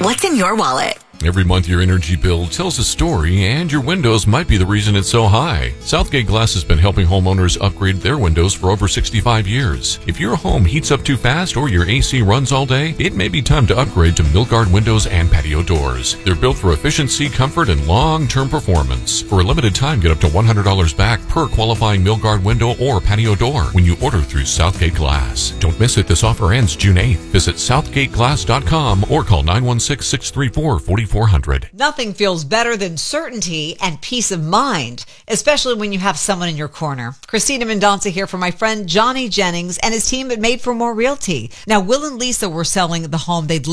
What's in your wallet? Every month your energy bill tells a story, and your windows might be the reason it's so high. Southgate Glass has been helping homeowners upgrade their windows for over 65 years. If your home heats up too fast or your AC runs all day, it may be time to upgrade to Milgard windows and patio doors. They're built for efficiency, comfort, and long-term performance. For a limited time, get up to $100 back per qualifying Milgard window or patio door when you order through Southgate Glass. Don't miss it. This offer ends June 8th. Visit southgateglass.com or call 916-634-4400. Nothing feels better than certainty and peace of mind, especially when you have someone in your corner. Christina Mendonca here for my friend Johnny Jennings and his team at Made for More Realty. Now, Will and Lisa were selling the home they'd